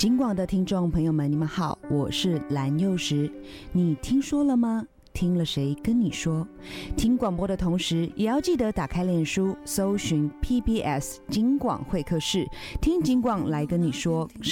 警广的听众朋友们，你们好，我是蓝幼时。你听说了吗？听了谁跟你说？听广播的同时，也要记得打开脸书，搜寻 PBS 警广会客室，听警广来跟你说。